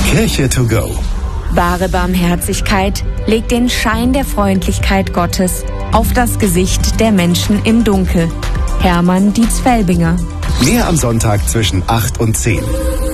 Kirche to go. Wahre Barmherzigkeit legt den Schein der Freundlichkeit Gottes auf das Gesicht der Menschen im Dunkel. Hermann Dietz-Felbinger. Mehr am Sonntag zwischen 8 und 10.